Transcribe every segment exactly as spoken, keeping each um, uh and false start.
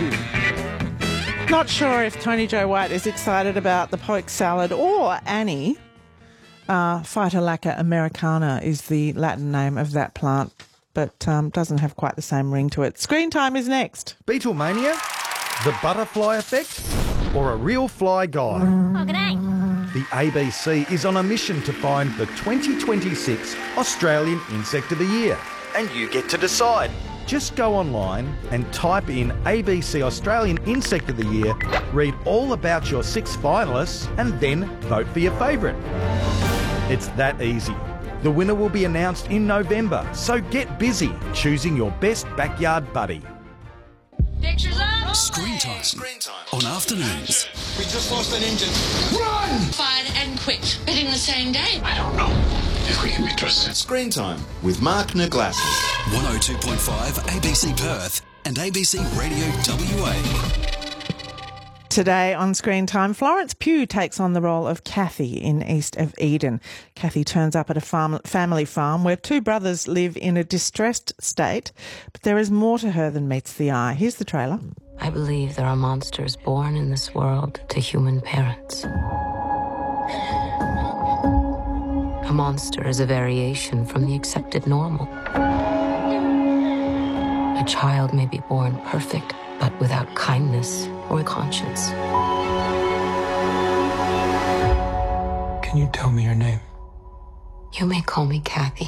Not sure if Tony Joe White is excited about the poke salad or Annie. Uh, Phytolacca americana is the Latin name of that plant, but um, doesn't have quite the same ring to it. Screen Time is next. Beetlemania, the butterfly effect, or a real fly guide? Oh, g'day. The A B C is on a mission to find the twenty twenty-six Australian Insect of the Year. And you get to decide. Just go online and type in A B C Australian Insect of the Year, read all about your six finalists, and then vote for your favourite. It's that easy. The winner will be announced in November, so get busy choosing your best backyard buddy. Pictures up. Screen Time. Screen Time. On afternoons. We just lost an engine. Run! Fired and quit, hitting the same day. I don't know if we can be trusted. Screen Time with Mark Naglassis. one oh two point five A B C Perth and A B C Radio W A. Today on Screen Time, Florence Pugh takes on the role of Kathy in East of Eden. Kathy turns up at a farm, family farm where two brothers live in a distressed state, but there is more to her than meets the eye. Here's the trailer. I believe there are monsters born in this world to human parents. A monster is a variation from the accepted normal. A child may be born perfect, but without kindness or conscience. Can you tell me your name? You may call me Kathy.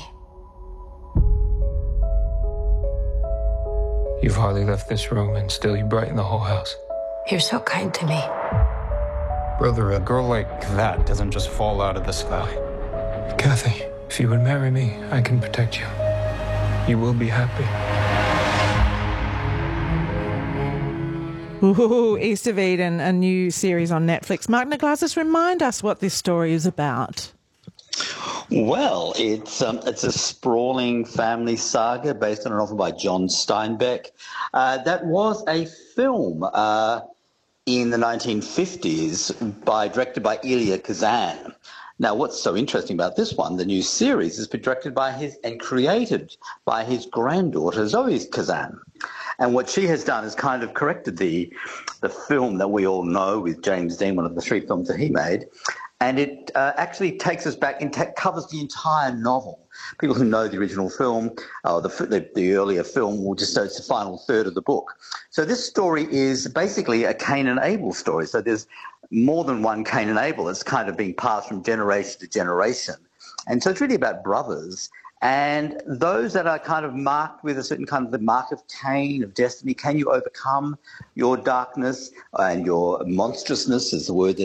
You've hardly left this room and still you brighten the whole house. You're so kind to me. Brother, a girl like that doesn't just fall out of the sky. Kathy, if you would marry me, I can protect you. You will be happy. Ooh, East of Eden, a new series on Netflix. Mark Naglassis, remind us what this story is about. Well, it's um, it's a sprawling family saga based on a novel by John Steinbeck. Uh, that was a film uh, in the nineteen fifties by directed by Elia Kazan. Now, what's so interesting about this one, the new series, has been directed by his and created by his granddaughter, Zoe Kazan. And what she has done is kind of corrected the the film that we all know with James Dean, one of the three films that he made. And it uh, actually takes us back and ta- covers the entire novel. People who know the original film, uh, the, the the earlier film, will just know it's the final third of the book. So this story is basically a Cain and Abel story. So there's more than one Cain and Abel. It's kind of being passed from generation to generation. And so it's really about brothers. And those that are kind of marked with a certain kind of the mark of Cain, of destiny. Can you overcome your darkness and your monstrousness, is the word that